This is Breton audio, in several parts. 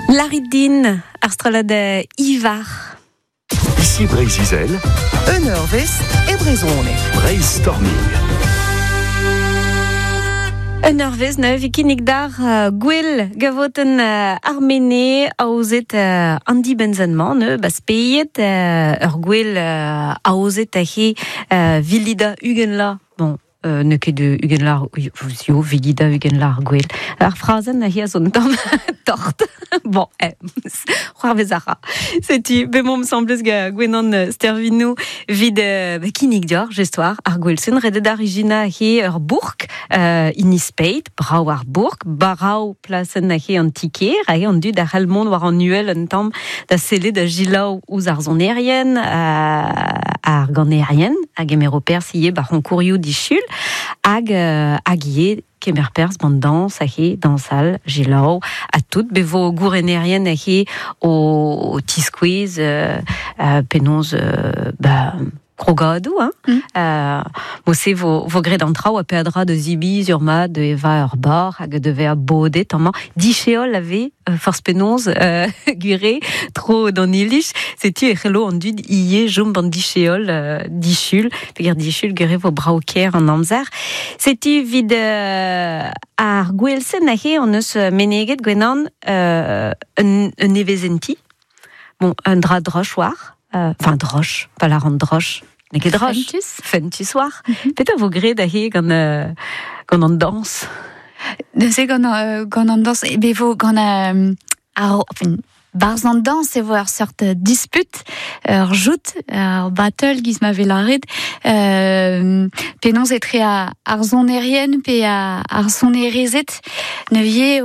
Laridin, Arstrolade Ivar. Ici Brésil, Unervest et Brezone. Brainstorming. Unervest ne vikinik dar gwell gavoten armene aozet Andy Benzenman ne baspeiet gwell aozet ahe vilida ugenla bon ne ket de ugenlar jo vilida ugenlar gwell ar frazen ahe son tam tort bon c'hoar vezara setu bemom semblez ga gwenan stervino vid kinik dior gestoir ar gwellsen redet arigina ahe bourg inispeit brau ar bourg barau plasen ahe an tiker ahe an du da halmond war an nuel un tam da sele da gilau ouz ar zonerien ar ganerien hag emero persiye bar an kourioù dichul hag ie kemer pers bandans ahe dansal gilau a tout bevo gourenerien ahe o tiskouez penons krogadou, mosse vo gred an trao a peadra de zibi, urma, de eva ur bar, hag de ver bode, tamman, dicheol ave, force penons, gure, tro d'an ilish, setu e c'hello an dud ie jom ban dicheol, dichul, pegar dichul gure vo braoker an amzer. Setu vid ar gwelsen ahe an eus meneget gwenan un evezenti, bon, un dra droch war, enfin droche, pas la rendre droche, mais que droche. Fentus war. Peut-être vos gré d'ailleurs quand on danse. C'est quand on danse, et ben vous quand enfin bars en danse et voir sorte dispute, joute, battle qui se m'avait l'arrêt, penons être à arzonérienne, puis à arzonérezet, nevier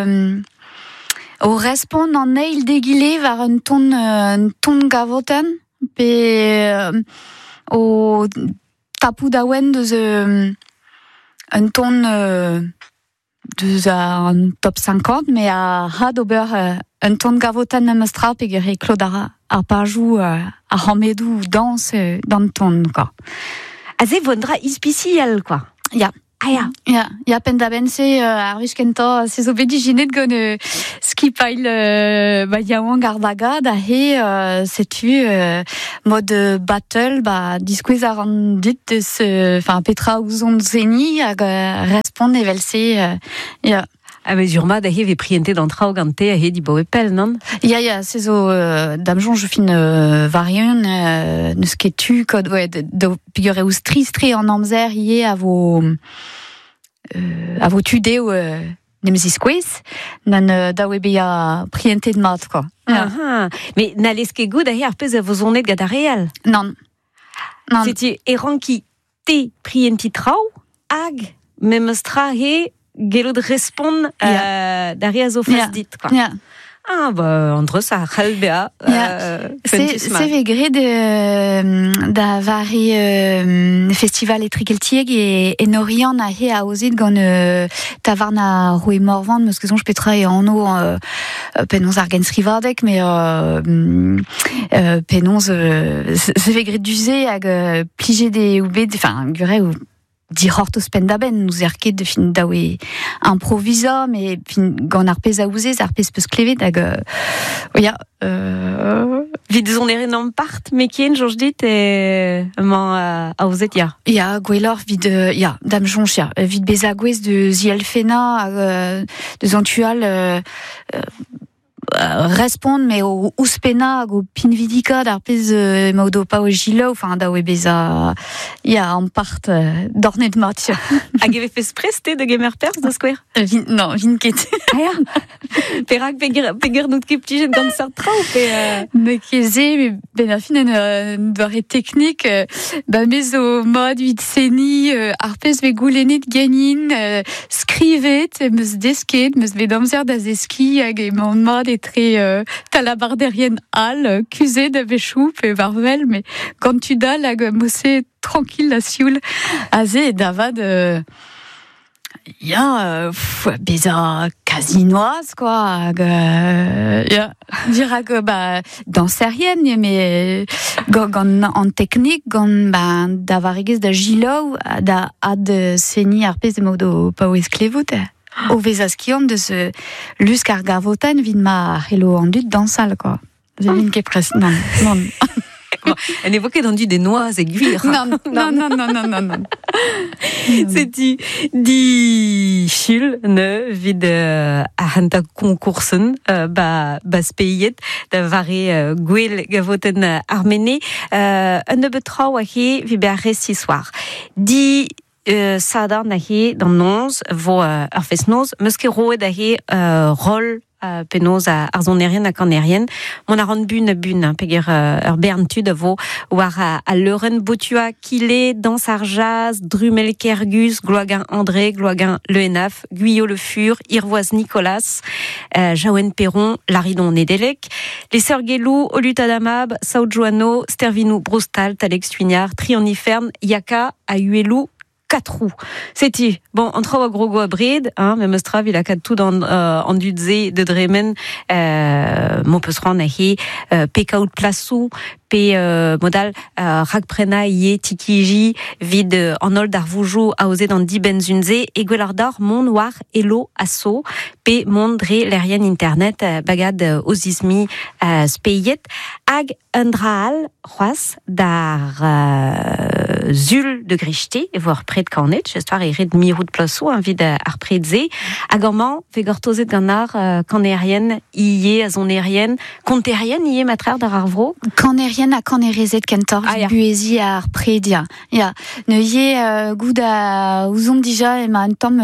au respond en eil degilé vers un ton gavoten pe au tapu dawen de un ton de un top 50 mais à hadober un ton gavoten na mestra pe gere Claude Arpajou à Hamedou danse dans le ton quoi. Azé vondra ispiciel quoi. Ja. Ja, pendabense arviskento ses obediginet gone skipail yawan gardaga da he setu mode battle disquiz arandit enfin petra ouzon zeni hag respond evelse ja. A mesurma da he ve priente d'antra o gante a he di bo epel, non? Ja, c'est zo damjon je fin varion neus ket tu kod de figure eus tristre en amzer ie a vo tudeo nemzis kwez nan da we beia priente de mat quoi. Mais n'allez ket gout da he ar pez a vo zonet gada real? Non. C'est-tu eran ki te prienti trao hag memestra he gelod respond derrière zo fas dit quoi. Ja. Ah entre ça halbea c'est vegre de da vari festival etrikeltieg et norian a he a ozit gant tavarna roue morvan meus kezon petra e anno penons argens rivardek mais penons c'est vegre duze hag plige de oubed enfin gure ou di hortos pendaben nous erket de fin dawe improvisa mais fin gant ar pez a ouzez ar pez peus klevet hag vid zon eren an part mekien jonj dit man a ouzet ya gwellor vid dam jonch vid bez a gwez de zielfena de zantual respond mais au uspena go pinvidika d'ar pez modo pa o gilo enfin da we beza en part dornet mat hag eve fes preste de gamer pers da square non vinket perak peger nout ket plijet gant sart tra ou pe me keze ben a fin en doare technique mez o mod vid seni ar pez ve goulenet ganin skrivet meus desket meus ve damzer da zeski hag e mod très talabarderienne al cusé de béchou et varvel mais quand tu dal la mossé tranquille la sioul azé davad beza casinoise quoi dira que danserienne mais en technique davarigues da gilo da ad seni arpez de modo pa ou esclevout au Vesaskion de ce Lus Gargavotan vin ma hello en dut dans salle quoi. J'ai vu qui est presque non. Elle évoquait dans des noix et cuir. Non. C'est di Chil ne vid a hanta concoursen ba speyet da vare gwell gavoten armene un betrau a he vi berre si soir. Di sadar na he dans nons vo fes nons meske roe da he rol penaos ar zonerien a kanerien. Mon a ran bun peger ur berntud vo war a leuren botua kile, dans ar jazz, Drumel Kergus, Gloagan André, Gloagan Le Henaf, Guyot Le Fur, Irvoise Nicolas, Jaouen Perron, Laridon Nedelec, les sœurs Guélou, Olut Adamab, Sao Joano, Stervinou Brostal, Alex Tuignard, Trioniferne, Yaka, Ayuelou, 4 roues. C'est-y. Bon, on trouve gros à bride, hein, même Strav, il a 4 tout dans, en dudze de Dremen, mon peut se rendre à Pekaout Plasou, modal, Ragprena, Yé, Tikiji, vide, en ol d'Arvoujou, a osé dans 10 benzunze, et Guelardor, mon noir, Elo, Asso, P, mondre, l'Ariane Internet, bagad, Ozismi, Speyet, Ag, Undraal, Roas, dar, Zul de Grichté, et voir près de Cornet, j'espère, il red mi route plasso, un vide arpredze, agorman, vegortose de ganar, canérienne, yé, azonérienne, contérienne, yé, matrer d'arvro. Canérienne à canérizet kentor, buézi à arpredia. Ya, ne yé, goud à ouzom déjà, et ma tom,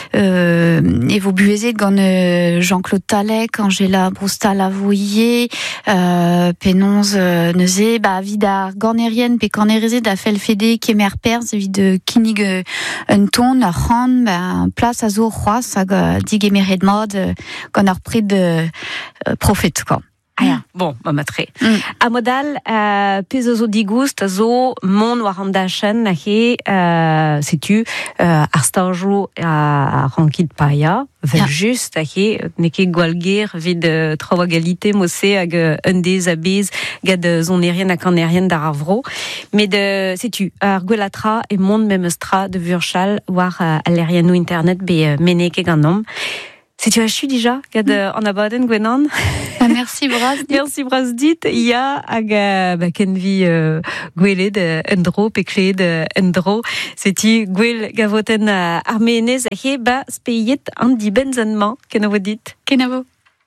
et vos buézet de Jean-Claude Talek, Angela Brostal avouillé, pénonze, nezé, bah, vide à ganérienne, pe canérizet d'a fel fédé, kemer pers, vide kinig, un ton, a ran, ben, place à zo, roi, ça, dig éméré de mode, qu'on a repris de, prophète, quoi. Bon, ma matré. A modal, pezozo digust, zo, mon warandachen, nahe, sais-tu, arstajou, a rankid paia, vel juste, nahe, neke gwalgir, vid, trawagalité, mossé, ag, un des abiz, gad, zonerien, a canerien d'aravro. Mais de, sais-tu, arguelatra, et monde memestra, de Vurchal, war, aleriano internet, be, meneke ganom. Si tu as chu déjà, gad en abaden gwenan. Merci Brasdit. Merci Brasdit. Il y a kenvi gweled endro pekled endro. C'est-tu gwel gavoten arménez ahe ba speyet andi benzenman kenavo dit. Kenavo.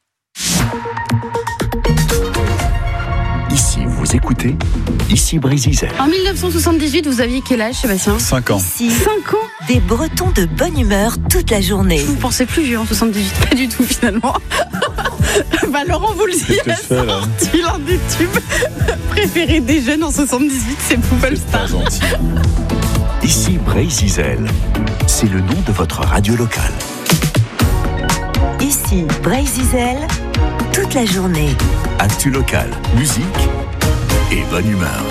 Ici, vous écoutez, ici Brézizel. En 1978, vous aviez quel âge, Sébastien ? 5 ans. Ici, 5 ans ? des Bretons de bonne humeur toute la journée. Vous pensez plus vieux en 78, pas du tout finalement. Bah Laurent, vous le dites, sorti l'un des tubes préférés des jeunes en 78, c'est Poubelle Star. C'est pas gentil. Ici Brézizel. C'est le nom de votre radio locale. Ici, Brézizel, toute la journée. Actu locale, musique et bonne humeur.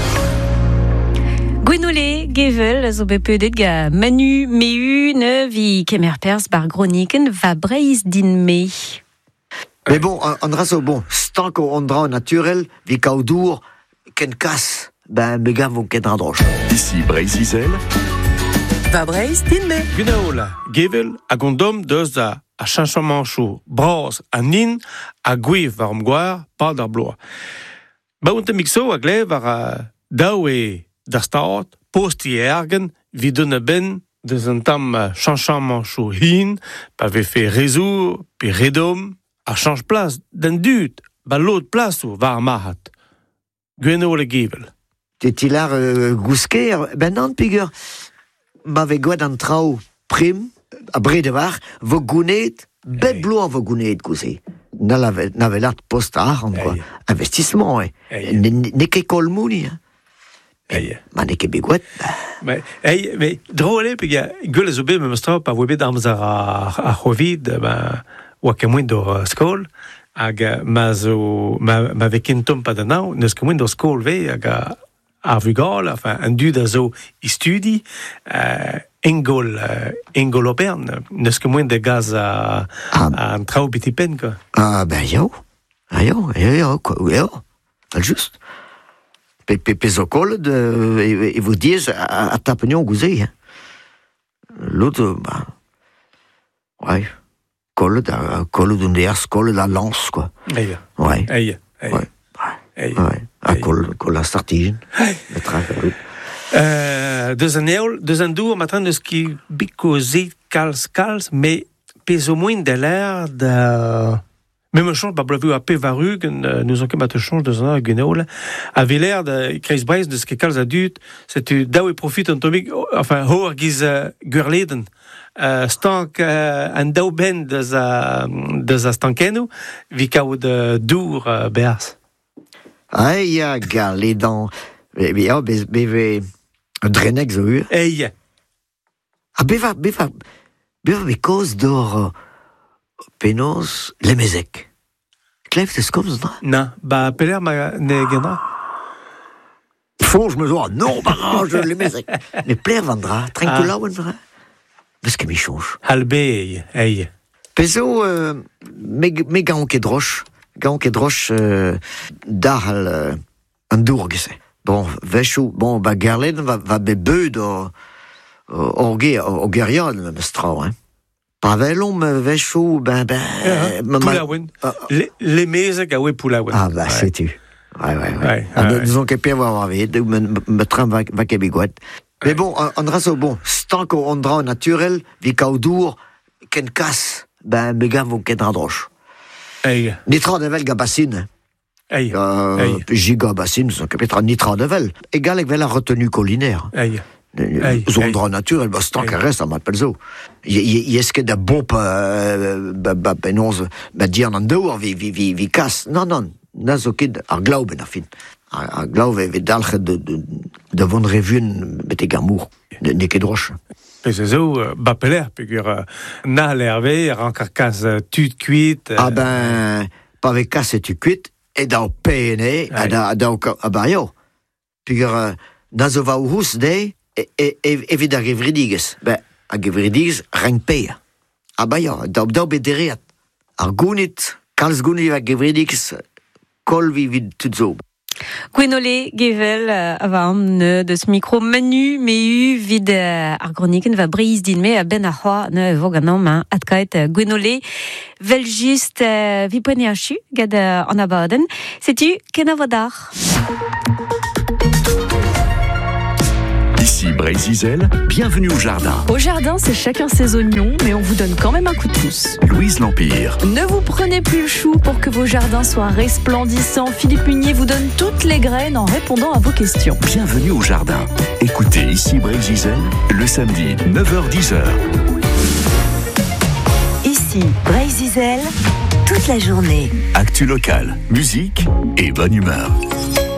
Gwenole, Gevel, zo bepedet ga Manu, Meu, ne vi kemer pers bar groniken va breiz din me. Mais bon, on raso, bon, stank on dra naturel, vi kaudour, ken kas, ben, megan vont ken radroche. Ici Brézizel. Va breiz din me. Gunaola, Gevel, a gondom deus a chanchamanchou, bros, a nin, a gouiv var mgwar, pa d'ar bloa. Ba unte mixo a glev ar daou e da start, posti e ergen, vidon a ben, deus an tam chanchamanchou hin, pa ve fe rezou, pe redom, a chanch plas den dut, ba lot plasou var mahat. Gunaola Gevel. Tetilar gousker, ben nan pigur, ma ve gwad an trao prim, a bredevar, vo gounet, bet bloa vo gounet gouze. N'ave lat post a arren, quoi. Investissement, ne ket kolmouni, ma ne ket begouet. Mais drôle, puis gueule zo bet me stra pa vo bet armz a c'hovid, oa kemoin d'or skol, hag ma ve kentom pa danao, neus kemoin d'or skol ve, hag ar vugal, enfin, un dud a zo i studi, engol opern, neus kemoin de gaz a an trao biti pen, quoi. Ah, ben yo, al just. Pe zo kollet, e vo diez a tapenion gouze, l'autre, Ouais. Colle d'un ders, colle d'un lance, quoi. Eia. Ouais. Eia. Ouais. Eia. Ouais. Ah, colle à startigen. Deus an eol, deus an dour, matran deus ki bikozit kalz, mais pezo moins de l'air de... Même change, bah, blavu a pe varu, nous on kemat change deus an eol, avait l'air de Chris Bryce de ce que kalz adut, c'est daou et profite en tomik, enfin, hoor giz gurleden, stank an daou ben deus a stankenu, vi kao de dour beas. Aïe, galedan. Ja, beve drenek zo ur. Eia. Ah, beva because d'or penos lemezek. Klev te skomz dra? Na, ba peler ma ne genra. Fonj me zo, non, barrage lemezek. Ne pler vandra, trenko laouen vra. Parce que mi change. Halbe, eia. Pezo, me gaon ket droch. Gaon ket droch dar an dour gese. Bon, vechou, bon, ba gerlen va be beud o gerion, me strau, hein. Pavelon, vechou, Poulaouen. Les mezek a oe poulaouen. Ah, bah, sais-tu. Ouais. Nous on kepe avoir vide, me tram va kebigouet. Mais bon, on raso, bon, stank on dra naturel, vi kaudour, ken kas, me gav o ken radroch. Eia. Nitra de vel gabassine. Eia. Giga bassine, sont peut-être nitra de vel. Égal avec la retenue collinaire. Eia. Zondra naturel, bah, stank reste à m'appelle zo. Est-ce que de bon, penons, dire nan dour, vi kas. Non, nazo kid, ar glauben a fin. Ar glauben, ve dalche de von revuen, bete gamour, ne ket droch. Pez zo, ba peler, pegur na l'hervé, rankar kas tud kuit. Ah ben, pa ve kas tu kuit, et da PNE, a ba yo. Pegur nazo va ou hous de, evit a gevridiges. Ben, a gevridiges, renk pe. Ah ba yo, da bederiat. Ar gounit, kalz gounit a gevridiges, kol vid tout zo. Gwenole gevel avam ne deus micro menu meu vid ar groniken va breiz din me a ben a c'hoa ne voganam atkaet Gwenole vel just vi poene a chu gad an abaden. Setu ken a vodar. Ici Brésil, bienvenue au jardin. Au jardin, c'est chacun ses oignons, mais on vous donne quand même un coup de pouce. Louise L'Empire. Ne vous prenez plus le chou pour que vos jardins soient resplendissants. Philippe Munier vous donne toutes les graines en répondant à vos questions. Bienvenue au jardin. Écoutez Ici Brésil, le samedi 9h-10h. Ici Brésil, toute la journée. Actu locale, musique et bonne humeur.